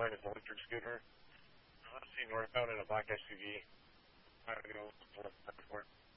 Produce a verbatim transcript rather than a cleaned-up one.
find his electric scooter. Uh, Let's see, northbound in a black S U V. I gotta go for it.